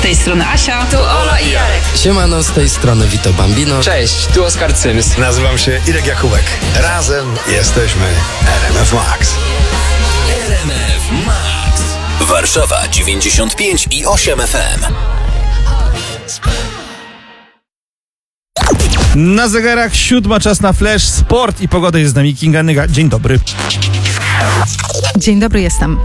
tej strony Asia. Tu Ola i Jarek. Siemano, z tej strony Vito Bambino. Cześć, tu Oskar Cyms. Nazywam się Irek Jakubek. Razem jesteśmy RMF Max. RMF Max. Warszawa 95,8 FM. Na zegarach 7, czas na Flash Sport i pogoda, jest z nami Kinga Nyga. Dzień dobry. Dzień dobry, jestem.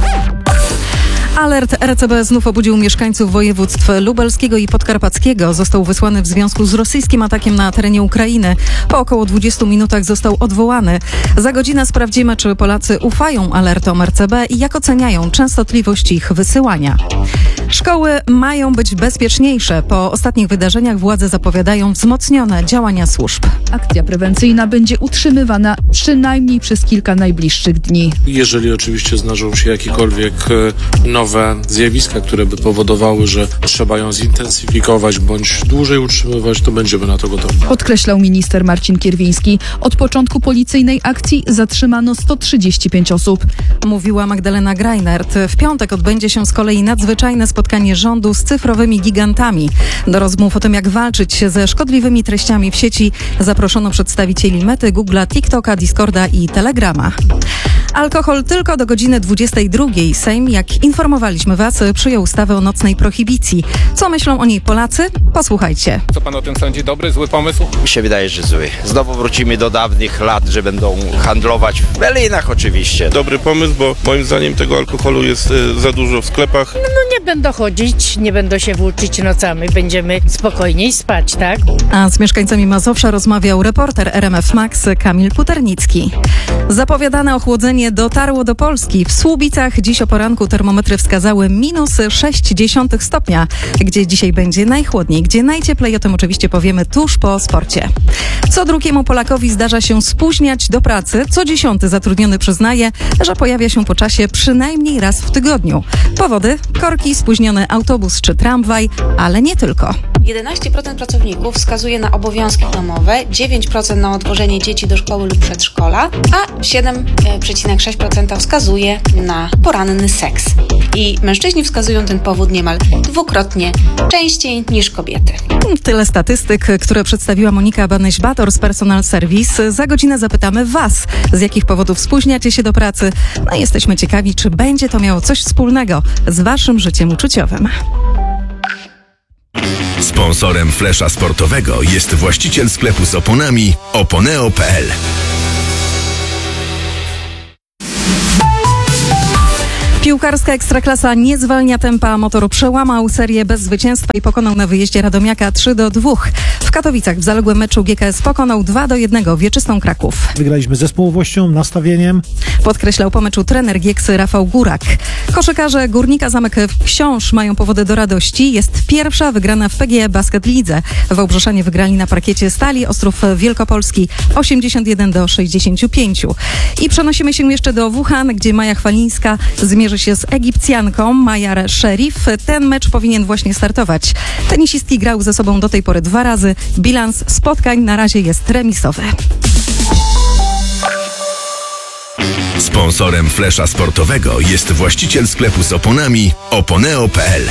Alert RCB znów obudził mieszkańców województw lubelskiego i podkarpackiego. Został wysłany w związku z rosyjskim atakiem na terenie Ukrainy. Po około 20 minutach został odwołany. Za godzinę sprawdzimy, czy Polacy ufają alertom RCB i jak oceniają częstotliwość ich wysyłania. Szkoły mają być bezpieczniejsze. Po ostatnich wydarzeniach władze zapowiadają wzmocnione działania służb. Akcja prewencyjna będzie utrzymywana przynajmniej przez kilka najbliższych dni. Jeżeli oczywiście zdarzą się jakiekolwiek nowe zjawiska, które by powodowały, że trzeba ją zintensyfikować bądź dłużej utrzymywać, to będziemy na to gotowi. Podkreślał minister Marcin Kierwiński. Od początku policyjnej akcji zatrzymano 135 osób. Mówiła Magdalena Greinert. W piątek odbędzie się z kolei nadzwyczajne spotkanie rządu z cyfrowymi gigantami. Do rozmów o tym, jak walczyć ze szkodliwymi treściami w sieci, zaproszono przedstawicieli Mety, Google'a, TikToka, Discorda i Telegrama. Alkohol tylko do godziny 22. Sejm, jak informowaliśmy Was, przyjął ustawę o nocnej prohibicji. Co myślą o niej Polacy? Posłuchajcie. Co pan o tym sądzi? Dobry, zły pomysł? Mi się wydaje, że zły. Znowu wrócimy do dawnych lat, że będą handlować w Berlinach oczywiście. Dobry pomysł, bo moim zdaniem tego alkoholu jest za dużo w sklepach. No nie będą chodzić, nie będą się włóczyć nocami, będziemy spokojniej spać, tak? A z mieszkańcami Mazowsza rozmawiał reporter RMF Max Kamil Puternicki. Zapowiadane ochłodzenie dotarło do Polski. W Słubicach dziś o poranku termometry wskazały -0,6 stopnia. Gdzie dzisiaj będzie najchłodniej, gdzie najcieplej, o tym oczywiście powiemy tuż po sporcie. Co drugiemu Polakowi zdarza się spóźniać do pracy. Co 10 zatrudniony przyznaje, że pojawia się po czasie przynajmniej raz w tygodniu. Powody? Korki, spóźniony autobus czy tramwaj, ale nie tylko. 11% pracowników wskazuje na obowiązki domowe, 9% na odwożenie dzieci do szkoły lub przedszkola, a 7,6% wskazuje na poranny seks. I mężczyźni wskazują ten powód niemal dwukrotnie częściej niż kobiety. Tyle statystyk, które przedstawiła Monika Banyś-Bator z Personal Service. Za godzinę zapytamy Was, z jakich powodów spóźniacie się do pracy. No i jesteśmy ciekawi, czy będzie to miało coś wspólnego z Waszym życiem uczuciowym. Sponsorem Flesza Sportowego jest właściciel sklepu z oponami oponeo.pl. Piłkarska Ekstraklasa nie zwalnia tempa. Motor przełamał serię bez zwycięstwa i pokonał na wyjeździe Radomiaka 3-2. W Katowicach w zaległym meczu GKS pokonał 2-1 Wieczystą Kraków. Wygraliśmy zespołowością, nastawieniem. Podkreślał po meczu trener Gieksy Rafał Górak. Koszykarze Górnika Zamek wciąż mają powody do radości. Jest pierwsza wygrana w PGE Basket Lidze. Wałbrzeszanie wygrali na parkiecie Stali Ostrów Wielkopolski 81-65. I przenosimy się jeszcze do Wuhan, gdzie Maja Chwalińska zmierzy się z Egipcjanką Mayar Sherif. Ten mecz powinien właśnie startować. Tenisistki grały ze sobą do tej pory 2 razy. Bilans spotkań na razie jest remisowy. Sponsorem Flesza Sportowego jest właściciel sklepu z oponami oponeo.pl.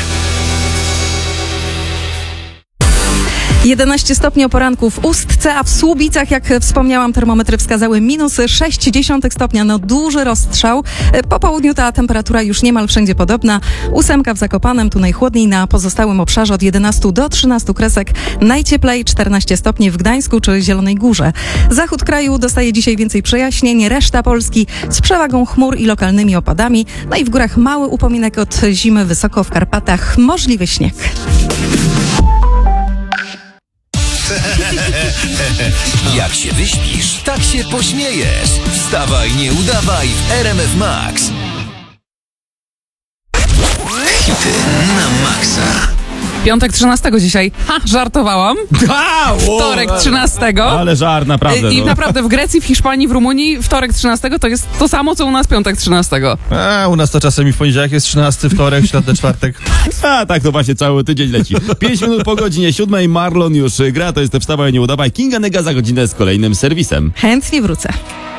11 stopni o poranku w Ustce, a w Słubicach, jak wspomniałam, termometry wskazały -0,6 stopnia. No duży rozstrzał. Po południu ta temperatura już niemal wszędzie podobna. 8 w Zakopanem, tu najchłodniej, na pozostałym obszarze od 11 do 13 kresek. Najcieplej 14 stopni w Gdańsku czy Zielonej Górze. Zachód kraju dostaje dzisiaj więcej przejaśnień, reszta Polski z przewagą chmur i lokalnymi opadami. No i w górach mały upominek od zimy, wysoko w Karpatach możliwy śnieg. Jak się wyśpisz, tak się pośmiejesz. Wstawaj, nie udawaj w RMF Max. Hity na maksa. Piątek 13 dzisiaj. Żartowałam. Wtorek 13. Ale żart, naprawdę. I naprawdę w Grecji, w Hiszpanii, w Rumunii wtorek 13 to jest to samo, co u nas piątek 13. U nas to czasami w poniedziałek jest 13, wtorek, środę, czwartek. Tak to właśnie cały tydzień leci. 5 minut po godzinie 7. Marlon już gra, to jest Wstawaj, nie udawaj. Kinga Nyga za godzinę z kolejnym serwisem. Chętnie wrócę.